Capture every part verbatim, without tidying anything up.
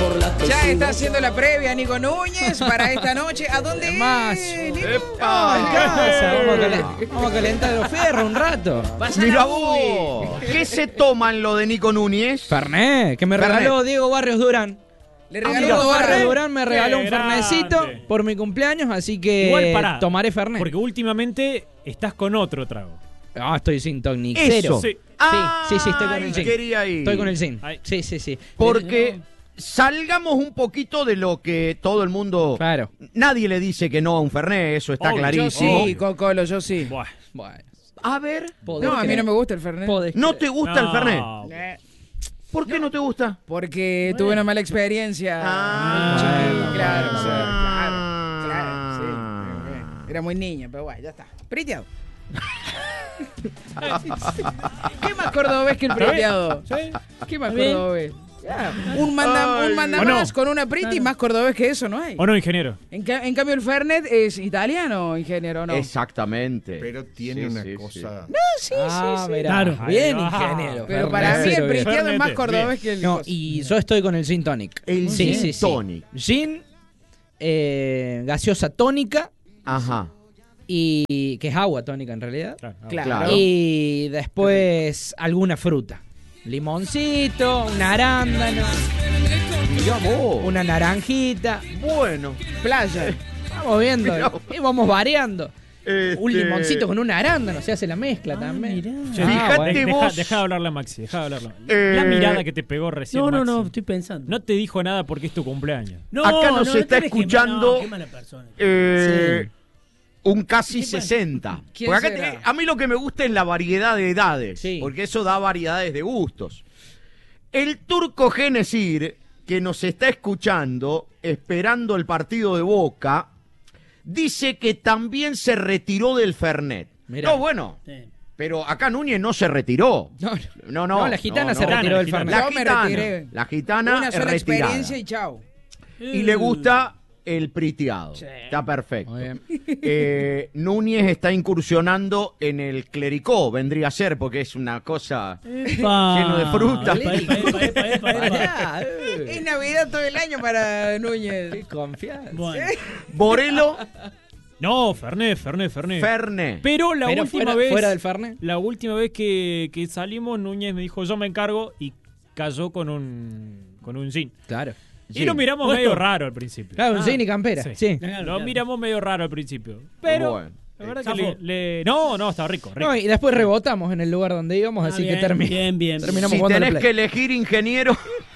Ya está haciendo la previa Nico Núñez para esta noche. ¿A dónde más? es, Nico? ¡Epa! En casa, vamos a, calentar, vamos a calentar los fierros un rato. Mira vos, ¿qué se toma en lo de Nico Núñez? Fernet, que me Fernet. regaló Diego Barrios Durán. Le Diego regaló Barrios Fernet. Durán me regaló Qué un fernecito grande. por mi cumpleaños, así que Igual pará, tomaré Fernet. Porque últimamente estás con otro trago. Ah, estoy sin tonic. Eso. Cero. Sí. Ah, sí, sí, estoy con el gin. quería ir. Estoy con el zinc. Ay. Sí, sí, sí. Porque salgamos un poquito de lo que todo el mundo... Claro. Nadie le dice que no a un Fernet, eso está Obvio, yo Yo clarísimo. sí, Cocolo, yo sí. Buah. Bueno. A ver, podés No, a mí creer. no me gusta el Fernet. Podés ¿no creer. te gusta el No. Fernet? Eh, ¿Por qué no te gusta? Porque tuve una mala experiencia. Ah, Chiquilín, bueno, claro, bueno, o bueno. sea, claro, claro, sí. Eh, Era muy niña, pero bueno, ya está. Priteado. ¿Qué más cordobés que el priteado? ¿Sí? ¿Qué más Está bien. cordobés? Ya, un manda, Ay, un manda ¿o no? más con una priti y más cordobés que eso no hay. ¿O no, ingeniero? En, ca- en cambio el Fernet es italiano, ingeniero, ¿no? Exactamente. Pero tiene Sí, una sí, cosa. No, sí, Ah, sí, sí. mirá. Claro. Bien, Ahí va. ingeniero. Pero para mí el Fernecero, bien. priteado es más Fernete, cordobés que el... No, coso. y yo estoy con el gin tonic. El sí, gin sí, sí. tonic. Gin, eh, gaseosa tónica Ajá. y que es agua tónica en realidad. Claro. ah, Claro. Claro. Y después alguna fruta. Limoncito, un arándano, Mirá vos. una naranjita. Bueno. Playa. Vamos viendo Mirá vos. y vamos variando. Este, Un limoncito con un arándano, se hace la mezcla también. mirá. Che, Ah, Fíjate bueno. Deja, vos. deja de hablarle a Maxi, deja de hablarle. Eh, La mirada que te pegó recién, No, no, Maxi. no, estoy pensando. No te dijo nada porque es tu cumpleaños. No, Acá nos no, está tenés que- escuchando- no, qué mala persona. Eh, Un casi ¿Qué pasa? sesenta. ¿Quién Porque acá será? te- a mí lo que me gusta es la variedad de edades. Sí. Porque eso da variedades de gustos. El turco Genesir, que nos está escuchando, esperando el partido de Boca, dice que también se retiró del Fernet. Mirá. No, bueno, Sí. pero acá Núñez no se retiró. No, no. No, no. No, la gitana no, se no. retiró del La Fernet. La Yo me gitana, retiré. la gitana Una es sola retirada. experiencia y chao. Y le gusta el priteado. Sí. Está perfecto. Muy bien. Eh, Núñez está incursionando en el clericó, vendría a ser, porque es una cosa Epa. lleno de fruta. Epa, epa, epa, epa, epa, epa. Pará, eh. Es Navidad todo el año para Núñez. Qué confianza. Bueno, Borelo, No, Fernet, Fernet, Fernet. Ferne. Pero la Pero última fuera, vez. fuera del Fernet. La última vez que, que salimos, Núñez me dijo, yo me encargo, y cayó con un con un gin. Claro. Y lo miramos ¿Puesto? medio raro al principio. Claro, un Ah, gin y campera. Sí. Sí. Claro, Lo claro. miramos medio raro al principio. Pero Bueno. la verdad Zafó. que le, le- No, no, estaba rico, rico. No, y después rebotamos en el lugar donde íbamos, Ah, así bien, que termi- bien, bien. terminamos Si jugando a la tenés Play. que elegir ingeniero,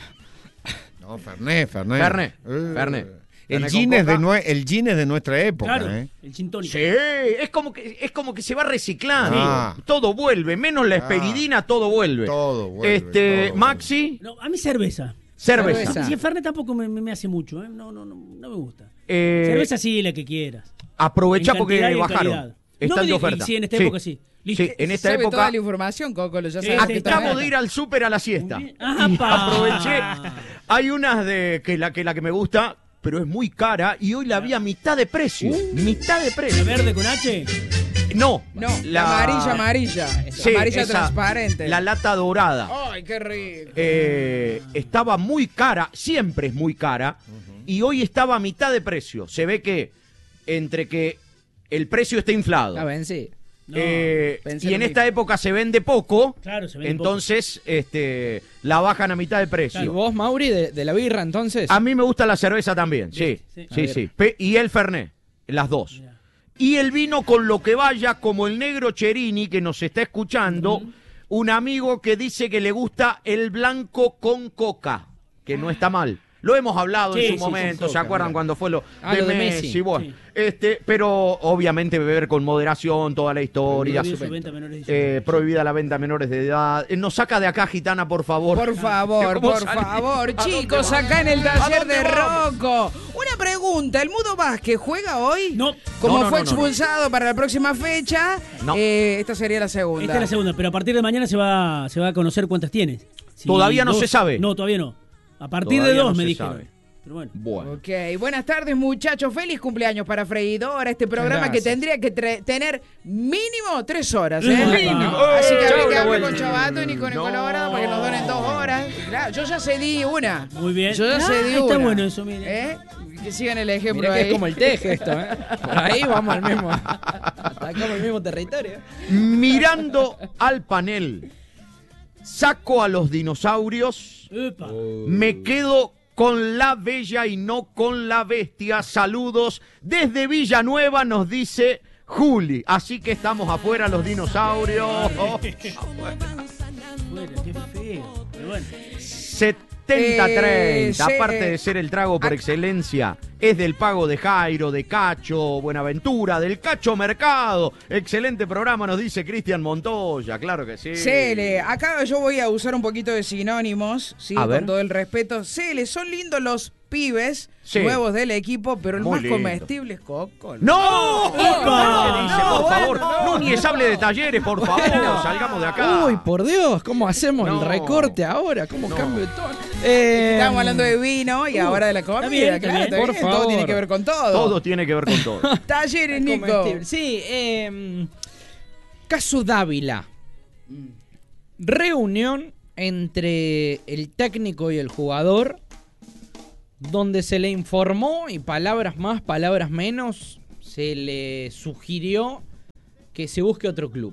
No, Fernet, Fernet. Fernet, Eh, Fernet. El Fernet gin, con es de coca. nue- el gin es de nuestra época, Claro, ¿eh? el gin tonic. Sí, es como que es como que se va reciclando. Ah. Todo vuelve, menos la esperidina, todo vuelve. Todo vuelve, Este, todo Maxi, No, a mí cerveza. cerveza. Cerveza. Si el Fernet tampoco me, me- me hace mucho, ¿eh? No, no, no, no me gusta. Eh, Cerveza sí, la que quieras. Aprovecha En porque cantidad y en bajaron. calidad. Están No me de digas- oferta. sí, en esta época sí. Listo. Sí, en esta Sabe época toda la información, Cocolo. Ya Sí, sabes sí, que está acabo bien. de ir al súper a la siesta. Ajá, Y pa. aproveché. Hay unas de que la que la que me gusta, pero es muy cara y hoy la vi a mitad de precio. mitad de ¿La precio. verde con H? No, No, la amarilla, amarilla. Sí, amarilla esa, transparente. La lata dorada. Ay, qué rico. Eh, estaba muy cara, siempre es muy cara, y hoy estaba a mitad de precio. Se ve que entre que el precio está inflado Ah, ven, sí. No, eh, pensé y lo en mismo. esta época se vende poco, claro, se vende entonces este, la bajan a mitad de ¿Y precio. vos, Mauri, de, de la birra, entonces? A mí me gusta la cerveza también, sí, Sí, sí, sí. sí. Pe- y el Fernet, las dos. Mirá. Y el vino con lo que vaya, como el negro Cherini, que nos está escuchando, un amigo que dice que le gusta el blanco con coca, que no está mal. Lo hemos hablado Sí, en su sí, momento, con ¿se coca, acuerdan mira. cuando fue lo Ah, de, lo de Messi? Messi. Bueno, Sí. este, pero obviamente beber con moderación, toda la historia. Prohibido su venta a menores de dieciocho Eh, años. prohibida la venta a menores de edad. Eh, nos saca de acá, Gitana, por favor. Por favor, ¿Cómo por salí? favor, ¿A dónde chicos, vamos? acá en el ¿A taller dónde de vamos? Rocco. Una pregunta, ¿el Mudo Vázquez juega hoy? No. Como No, no, fue no, no, expulsado para la próxima fecha, No. eh, esta sería la segunda. Esta es la segunda, pero a partir de mañana se va, se va a conocer cuántas tienes. Si Todavía no dos- se sabe. No, todavía no. A partir Todavía de dos no me se dijeron. sabe. Pero bueno. Bueno. Ok, buenas tardes muchachos, feliz cumpleaños para Freidora, este programa que Gracias. tendría que tre- tener mínimo tres horas, ¿eh? Mínimo. Así que Chau, habría que la hablar vuelta. con Chavato y Nico No. Colorado para que nos donen dos horas. Claro, yo ya cedí una. Muy bien. Yo ya Ah, cedí está una. bueno eso, mire. ¿Eh? Que sigan el ejemplo Mirá que ahí. es como el teje esto, ¿eh? Por ahí vamos al mismo. Atacamos el mismo territorio. Mirando al panel, saco a los dinosaurios, Epa. me quedo con la bella y no con la bestia. Saludos desde Villanueva, nos dice Juli. Así que estamos afuera los dinosaurios. Bueno, qué feo. Pero bueno. setenta treinta, Eh, sí, aparte eh, de ser el trago por ac- excelencia, es del pago de Jairo, de Cacho, Buenaventura, del Cacho Mercado. Excelente programa, nos dice Cristian Montoya, claro que sí. Cele, acá yo voy a usar un poquito de sinónimos, sí, A con ver. todo el respeto. Cele, son lindos los pibes Sí. nuevos del equipo, pero el Muy más lindo. comestible es Coco. ¡No! ¿Qué dice, No, por bueno, favor? no. Núñez, hable de talleres, por favor. Salgamos de acá. Uy, por Dios, ¿cómo hacemos No. el recorte ahora? ¿Cómo No. cambio de tono? Eh, Estamos hablando de vino y ahora de la comida, bien, está claro, bien. está Por bien, todo favor. tiene que ver con todo. Todo tiene que ver con todo. Talleres, Nico. comestible. Sí, eh, caso Dávila. Reunión entre el técnico y el jugador, donde se le informó, y palabras más, palabras menos, se le sugirió que se busque otro club.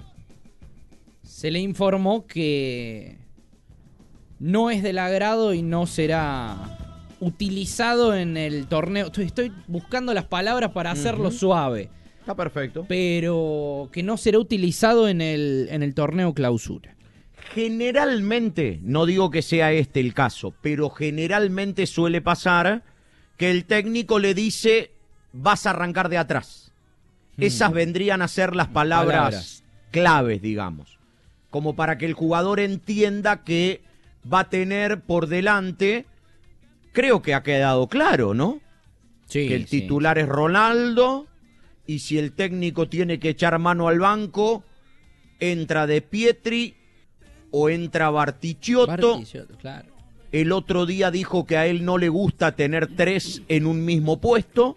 Se le informó que no es del agrado y no será utilizado en el torneo. Estoy, estoy buscando las palabras para hacerlo suave, Está perfecto. pero que no será utilizado en el, en el torneo clausura. Generalmente, no digo que sea este el caso, pero generalmente suele pasar que el técnico le dice, vas a arrancar de atrás. Esas vendrían a ser las palabras, Palabras. claves, digamos. Como para que el jugador entienda que va a tener por delante, creo que ha quedado claro, ¿no? Sí, que el sí. titular es Ronaldo, y si el técnico tiene que echar mano al banco, entra De Pietri o entra Bartichotto. Bartichotto, claro. El otro día dijo que a él no le gusta tener tres en un mismo puesto.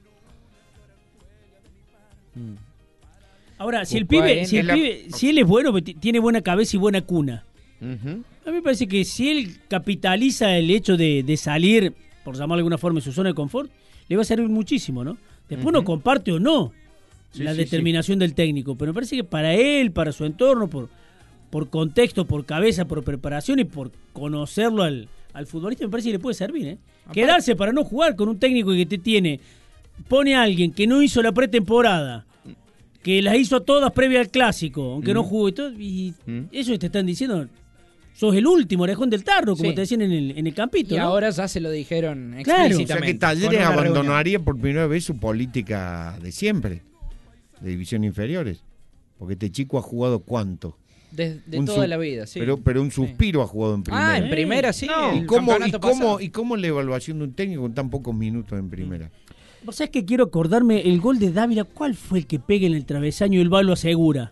Ahora, si el Buscó pibe, ahí si, en el la- pibe si él es bueno, t- tiene buena cabeza y buena cuna. Ujú. A mí me parece que si él capitaliza el hecho de, de salir, por llamarlo de alguna forma, en su zona de confort, le va a servir muchísimo, ¿no? Después no comparte o no Sí, la sí, determinación del técnico, pero me parece que para él, para su entorno, por, por contexto, por cabeza, por preparación y por conocerlo al, al futbolista, me parece que le puede servir, ¿eh? Quedarse para no jugar con un técnico que te tiene, pone a alguien que no hizo la pretemporada, que las hizo todas previa al clásico, aunque no jugó y todo, y Mm. eso te están diciendo, sos el último orejón del tarro, como Sí. te decían en el, en el campito, Y ¿no? ahora ya se lo dijeron Claro. O sea explícitamente. que Talleres con una reunión. abandonaría por primera vez su política de siempre, de división inferiores. Porque este chico ha jugado cuánto. De, de Un toda su- la vida, sí. Pero, pero un Sí. suspiro ha jugado en primera. Ah, en primera sí. No. el ¿Y cómo, y, campeonato cómo, pasado. ¿Y cómo es la evaluación de un técnico con tan pocos minutos en primera? Vos sabés que quiero acordarme el gol de Dávila, ¿cuál fue el que pega en el travesaño y el balo asegura?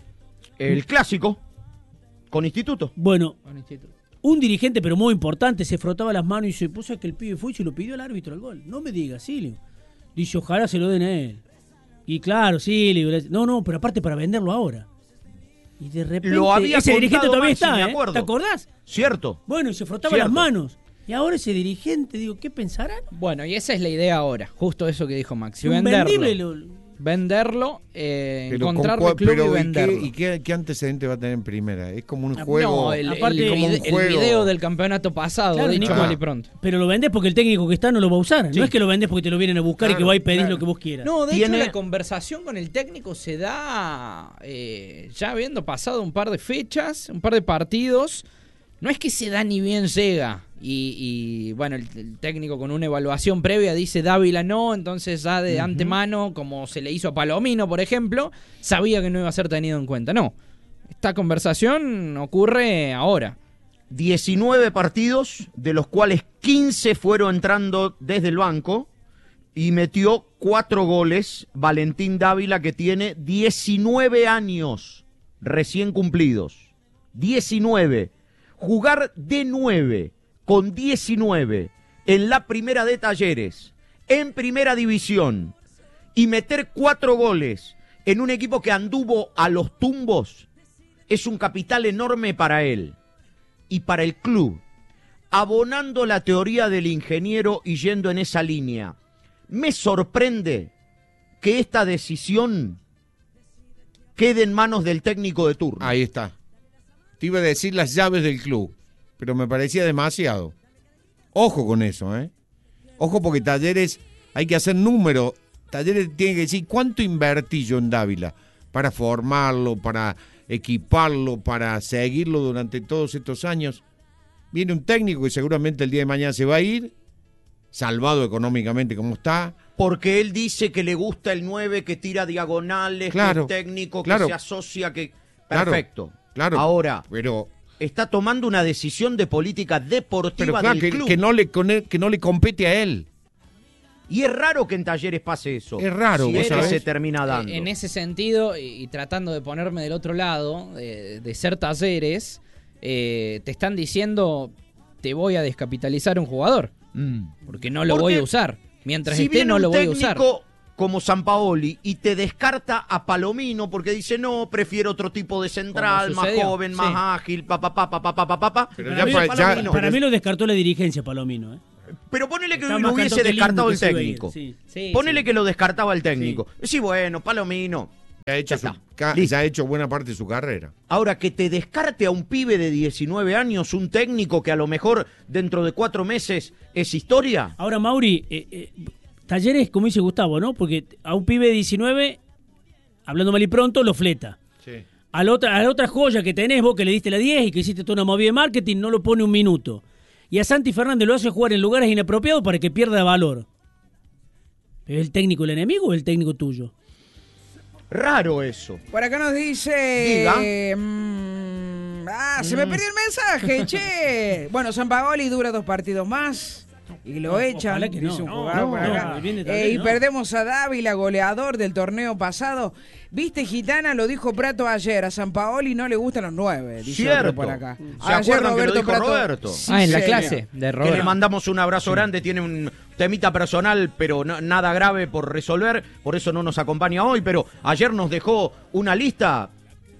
El clásico, con Instituto. Bueno, Con instituto. un dirigente, pero muy importante, se frotaba las manos y se puso a que el pibe fue y se lo pidió al árbitro el gol. No me digas, Silvio. Dice, ojalá se lo den a él. Y claro, Silvio. No, no, pero aparte para venderlo ahora. Y de repente Lo había ese dirigente contado todavía Maxi, está, me ¿eh? acuerdo. ¿Te acordás? Cierto. Bueno, y se frotaba Cierto. las manos. Y ahora ese dirigente, digo, ¿qué pensarán? Bueno, y esa es la idea ahora. Justo eso que dijo Maxi. Un Venderlo. vendible lo- Venderlo, eh, Pero con encontrarle cua- club pero y ¿y qué- venderlo. ¿Y qué, qué antecedente va a tener en primera? Es como un Ah, juego. No, el, Aparte- el, como un vide- el juego. video del campeonato pasado, Claro, dicho Nico. mal y pronto. Pero lo vendés porque el técnico que está no lo va a usar. Sí. No es que lo vendés porque te lo vienen a buscar y que Claro, va y pedís claro. lo que vos quieras. No, de Tiene- hecho la conversación con el técnico se da eh, ya habiendo pasado un par de fechas, un par de partidos. No es que se da ni bien llega. Y, y, bueno, el, el técnico con una evaluación previa dice Dávila no, entonces ya de antemano, como se le hizo a Palomino, por ejemplo, sabía que no iba a ser tenido en cuenta. No, esta conversación ocurre ahora. diecinueve partidos, de los cuales quince fueron entrando desde el banco, y metió cuatro goles Valentín Dávila, que tiene diecinueve años recién cumplidos. diecinueve. Jugar de nueve con diecinueve en la primera de Talleres, en primera división, y meter cuatro goles en un equipo que anduvo a los tumbos, es un capital enorme para él y para el club. Abonando la teoría del ingeniero y yendo en esa línea, me sorprende que esta decisión quede en manos del técnico de turno. Ahí está. Te iba a decir las llaves del club, pero me parecía demasiado. Ojo con eso, ¿eh? Ojo porque Talleres, hay que hacer número. Talleres tiene que decir cuánto invertí yo en Dávila para formarlo, para equiparlo, para seguirlo durante todos estos años. Viene un técnico que seguramente el día de mañana se va a ir, salvado económicamente como está. Porque él dice que le gusta el nueve, que tira diagonales, Claro, que es técnico, claro. que se asocia, que... Claro, Perfecto. claro. Ahora, Pero, está tomando una decisión de política pero deportiva claro, del que, club. que no le, con él- que no le compete a él. Y es raro que en Talleres pase eso. Es raro, si vos es que sabés. se termina dando. En ese sentido, y, y tratando de ponerme del otro lado, de, de ser Talleres, eh, te están diciendo, te voy a descapitalizar un jugador, Mm. porque no lo Porque voy a usar. Mientras si esté, viene no un lo voy a usar. técnico como Sampaoli y te descarta a Palomino porque dice no, prefiero otro tipo de central, Como más sucedió, joven, sí. más ágil, pa pa pa pa pa pa pa pa, pa. Pero Para, ya mí, pa- para ya- mí- para mí lo descartó la dirigencia, Palomino. ¿eh? Pero ponele que Está lo más hubiese cantón que lindo descartado que el se iba a ir, técnico. sí. Sí, Ponele sí. que lo descartaba el técnico. Sí, bueno, Palomino. Ya ha hecho, Ya su- está. ca- Listo. ya ha hecho buena parte de su carrera. Ahora, que te descarte a un pibe de diecinueve años, un técnico que a lo mejor dentro de cuatro meses es historia. Ahora, Mauri, eh, eh, Talleres, como dice Gustavo, ¿no? Porque a un pibe de diecinueve, hablando mal y pronto, lo fleta. Sí. A la, otra, a la otra joya que tenés vos, que le diste la diez y que hiciste toda una movida de marketing, no lo pone un minuto. Y a Santi Fernández lo hace jugar en lugares inapropiados para que pierda valor. ¿Es el técnico el enemigo o el técnico tuyo? Raro eso. Por acá nos dice... Diga. mm, ah, se me perdió el mensaje, che. Bueno, Sampaoli dura dos partidos más y lo No, echan. ojalá que no. dice un No, jugador no, por no, acá. el bien de Eh, Talleres, y no. perdemos a Dávila, goleador del torneo pasado. Viste, Gitana, lo dijo Prato ayer. A Sampaoli no le gustan los nueve. Dice Cierto. otro por acá. ¿Se acuerdan que lo dijo Roberto? Sí, Ah, en la señor. clase de Que le Roberto. mandamos un abrazo grande, tiene un temita personal, pero no- nada grave por resolver, por eso no nos acompaña hoy, pero ayer nos dejó una lista.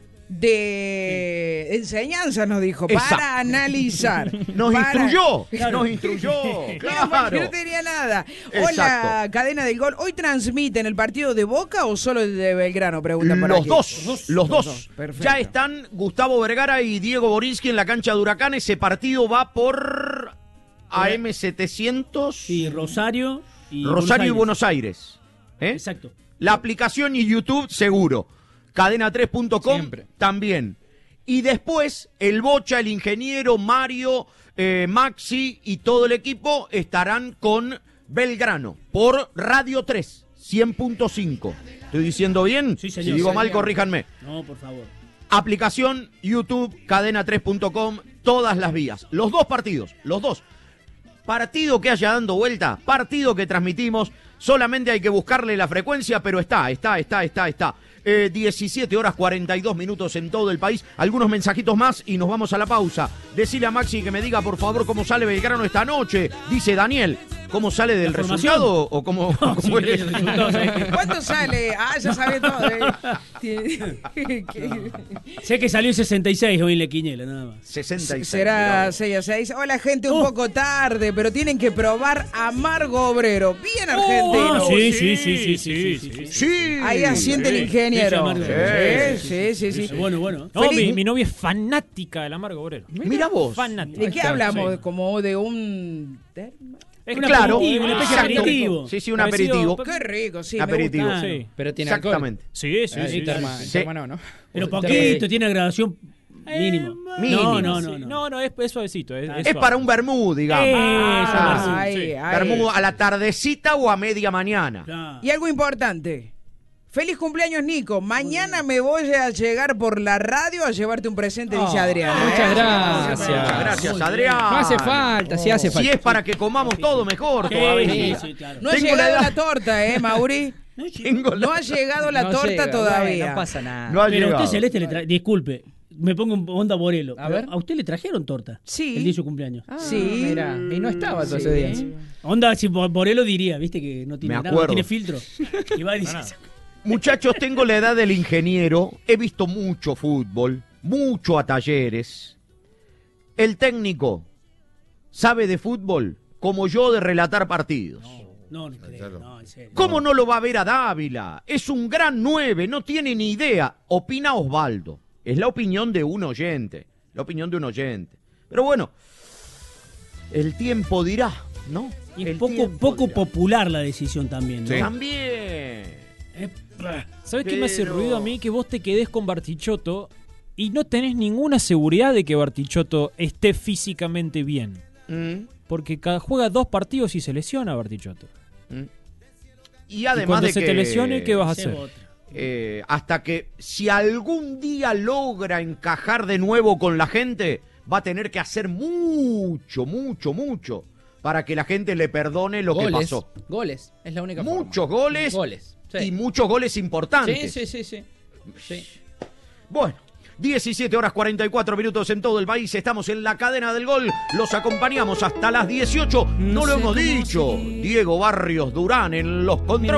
De enseñanza nos dijo, Exacto. para analizar. Nos para- instruyó, Claro. nos instruyó, Menos mal que claro. no tenía nada. Hola, Exacto. cadena del gol. ¿Hoy transmiten el partido de Boca o solo el de Belgrano? Preguntan por Los aquí. dos, los dos. Perfecto. Ya están Gustavo Vergara y Diego Borinsky en la cancha de Huracán. Ese partido va por A M setecientos, Sí, Rosario y Rosario y Buenos Buenos Aires. ¿Eh? Aires. Exacto. La aplicación y YouTube, seguro. cadena tres punto com Siempre. también. Y después, el Bocha, el ingeniero, Mario, eh, Maxi y todo el equipo estarán con Belgrano por Radio tres, cien punto cinco. ¿Estoy diciendo bien? Sí, señor. Si digo mal, Señor. corríjanme. No, por favor. Aplicación, YouTube, cadena tres punto com, todas las vías. Los dos partidos, los dos. Partido que haya dando vuelta, partido que transmitimos, solamente hay que buscarle la frecuencia, pero está, está, está, está, está. Eh, diecisiete horas cuarenta y dos minutos en todo el país. Algunos mensajitos más y nos vamos a la pausa. Decile a Maxi que me diga, por favor, cómo sale Belgrano esta noche. Dice Daniel, ¿cómo sale del ¿La formación? resultado o cómo, No, cómo sí, es? el resultado, ¿sabes qué? ¿Cuánto sale? Ah, ya sabe todo. eh. Tiene- ¿Qué? Sé que salió sesenta y seis hoy en la quiniela, nada más. sesenta y seis. Será mirá. seis a seis. Hola, gente, un Oh. poco tarde, pero tienen que probar Amargo Obrero. Bien argentino. Ah, sí, sí, sí, sí, sí, sí, sí. Sí. Ahí asiente el ingeniero. Ese Amargo Obrero. Sí, sí, sí, sí. Sí, Bueno, bueno. No, Feliz- mi, mi novia es fanática del Amargo Obrero. Mira vos. Fanática. ¿De qué hablamos? Sí. Como de un... Es Un Claro, aperitivo, una especie de exacto. aperitivo. Sí, sí, un Parecido- aperitivo. Qué rico, sí. Aperitivo. Me gusta. Ah, Sí. Pero tiene alcohol. Exactamente. Sí, sí, Eh, sí. y terma- sí, sí. terma no, ¿no? Pero Terma- poquito, tiene graduación mínimo. Mínimo. No, no, Sí. no. no. No, no, es, es suavecito. Es, Es para un vermú, digamos. Eh, Ah, Ay, sí. ay. vermú a la tardecita o a media mañana. Claro. Y algo importante. Feliz cumpleaños, Nico. Mañana me voy a llegar por la radio a llevarte un presente, dice Oh, Adrián. muchas ¿eh? gracias. Muchas gracias, Muy Adrián. No hace falta, sí hace Si falta. es para que comamos todo, mejor Sí, todavía. sí, sí, claro. No ha Tengo la llegado edad. la torta, ¿eh, Mauri? Tengo la- No ha llegado la No torta llega, todavía. bueno, no pasa nada. No ha Pero llegado. usted, Celeste, le trae. Disculpe. me pongo en onda Borelo. A Pero ver. a usted le trajeron torta. Sí. El día de su cumpleaños. Ah, Sí. Mira, y no estaba todo Sí. ese día. Onda, si Bo- Borelo diría, viste que no tiene Me nada, no acuerdo. tiene filtro. Y va y dice, Muchachos, tengo la edad del ingeniero, he visto mucho fútbol, mucho a Talleres. El técnico sabe de fútbol como yo de relatar partidos. no, no creo, Claro. no, en serio. ¿Cómo no lo va a ver a Dávila? Es un gran nueve, no tiene ni idea. Opina Osvaldo. Es la opinión de un oyente. La opinión de un oyente. Pero bueno, el tiempo dirá, ¿no? Y El poco, tiempo poco dirá. popular la decisión también, ¿no? Sí. También. ¿Sabes qué me hace Pero- ruido a mí? Que vos te quedes con Bartichotto y no tenés ninguna seguridad de que Bartichotto esté físicamente bien. Mm, Porque cada, juega dos partidos y se lesiona Bartichotto. mm. Y Y además cuando de se que, te lesione, ¿qué vas a Esa es hacer? otra. eh, hasta que si algún día logra encajar de nuevo con la gente, va a tener que hacer mucho, mucho, mucho para que la gente le perdone lo que Goles, pasó. goles, es la única Muchos forma. goles, Goles, sí. y muchos goles importantes. Sí, sí, sí, sí. Sí. Bueno, diecisiete horas cuarenta y cuatro minutos en todo el país. Estamos en la cadena del gol. Los acompañamos hasta las dieciocho. No, No lo sé hemos cómo dicho. seguir. Diego Barrios Durán en los controles.